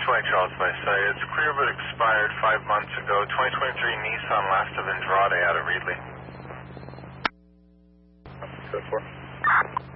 Charles by say it's clear but expired 5 months ago. 2023 Nissan Last of Andrade out of Reedley. Go for it.